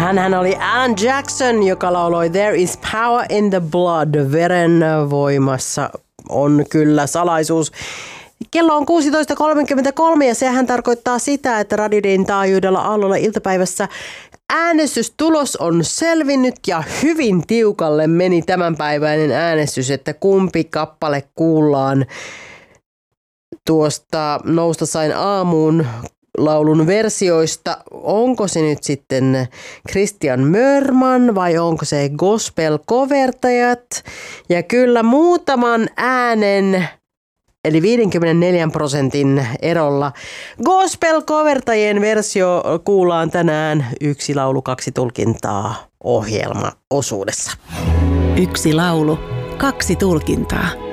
Hänhän oli Alan Jackson, joka lauloi There is power in the blood. Veren voimassa on kyllä salaisuus. Kello on 16.33 ja sehän tarkoittaa sitä, että Radio Dayn taajuudella Aallolla iltapäivässä äänestystulos on selvinnyt ja hyvin tiukalle meni tämänpäiväinen äänestys, että kumpi kappale kuullaan tuosta Nousta sain aamuun laulun versioista. Onko se nyt sitten Christian Mörman vai onko se gospel-covertajat? Ja kyllä muutaman äänen, eli 54% erolla gospel-covertajien versio kuullaan tänään Yksi laulu, kaksi tulkintaa -ohjelmaosuudessa. Yksi laulu, kaksi tulkintaa.